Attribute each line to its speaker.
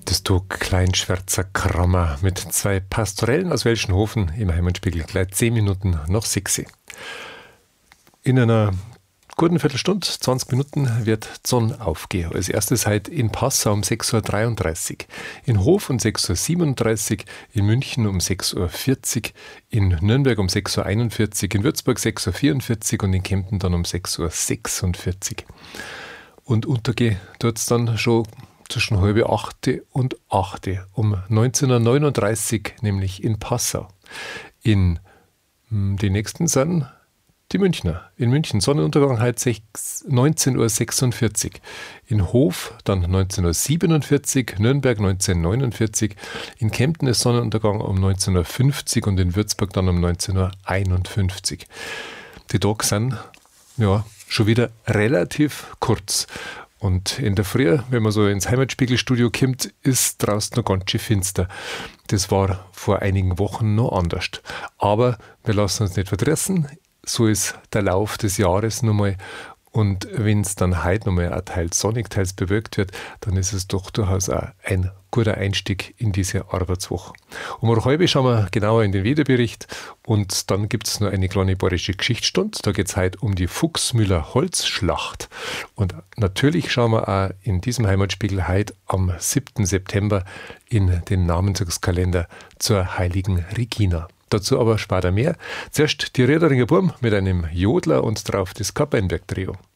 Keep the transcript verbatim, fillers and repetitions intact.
Speaker 1: Das du Kleinschwärzer Krammer mit zwei Pastorellen aus Welschenhofen im Heimatspiegel gleich zehn Minuten nach sechs. In einer guten Viertelstunde, zwanzig Minuten, wird die Sonne aufgehen. Als erstes heute in Passau um sechs Uhr dreiunddreißig, in Hof um sechs Uhr siebenunddreißig, in München um sechs Uhr vierzig, in Nürnberg um sechs Uhr einundvierzig, in Würzburg sechs Uhr vierundvierzig und in Kempten dann um sechs Uhr sechsundvierzig. Und untergehen tut es dann schon zwischen halbe achte und achte, um neunzehn Uhr neununddreißig, nämlich in Passau. In die nächsten sind die Münchner. In München Sonnenuntergang heute neunzehn Uhr sechsundvierzig. In Hof dann neunzehn Uhr siebenundvierzig, Nürnberg neunzehn Uhr neunundvierzig, in Kempten ist Sonnenuntergang um neunzehn Uhr fünfzig und in Würzburg dann um neunzehn Uhr einundfünfzig. Die Tage sind ja schon wieder relativ kurz. Und in der Früh, wenn man so ins Heimatspiegelstudio kommt, ist draußen noch ganz schön finster. Das war vor einigen Wochen noch anders. Aber wir lassen uns nicht verdressen. So ist der Lauf des Jahres nochmal. Und wenn es dann heute nochmal auch teils sonnig, teils bewölkt wird, dann ist es doch durchaus auch ein guter Einstieg in diese Arbeitswoche. Um eine halbe schauen wir genauer in den Wetterbericht und dann gibt es noch eine kleine bayerische Geschichtsstunde. Da geht es heute um die Fuchsmüller Holzschlacht. Und natürlich schauen wir auch in diesem Heimatspiegel heute am siebten September in den Namenskalender zur heiligen Regina. Dazu aber später mehr. Zuerst die Riederinger Burm mit einem Jodler und drauf das Kappenberg-Trio.